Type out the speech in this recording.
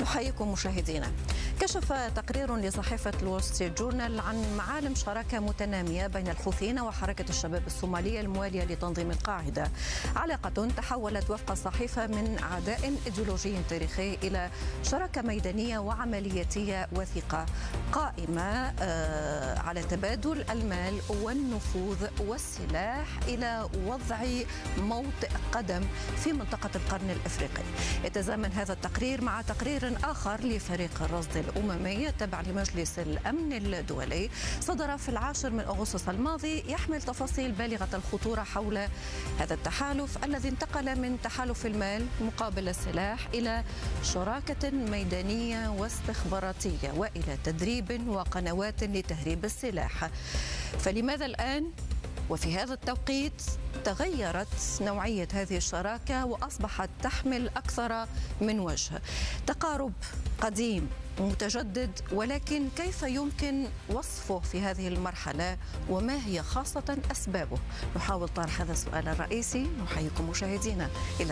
نحييكم مشاهدينا. كشف تقرير لصحيفة الول ستريت جورنال عن معالم شراكة متنامية بين الحوثيين وحركة الشباب الصومالية الموالية لتنظيم القاعدة، علاقة تحولت وفق الصحيفة من عداء إيديولوجي تاريخي إلى شراكة ميدانية وعملياتية وثيقة قائمة على تبادل المال والنفوذ والسلاح إلى وضع موطئ قدم في منطقة القرن الإفريقي. يتزامن هذا التقرير مع تقرير آخر لفريق الرصد الأممي التابع لمجلس الأمن الدولي صدر في 10 أغسطس الماضي، يحمل تفاصيل بالغة الخطورة حول هذا التحالف الذي انتقل من تحالف المال مقابل السلاح إلى شراكة ميدانية واستخباراتية وإلى تدريب وقنوات لتهريب السلاح. فلماذا الآن وفي هذا التوقيت تغيرت نوعية هذه الشراكة وأصبحت تحمل أكثر من وجه؟ تقارب قديم متجدد، ولكن كيف يمكن وصفه في هذه المرحلة وما هي خاصة أسبابه؟ نحاول طرح هذا السؤال الرئيسي. نحييكم مشاهدينا. إلى